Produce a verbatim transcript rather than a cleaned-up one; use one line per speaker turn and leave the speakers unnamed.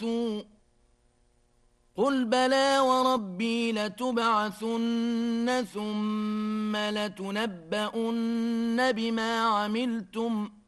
بعثتم قل بلى وربي لتبعثن ثم لتنبؤن بما عملتم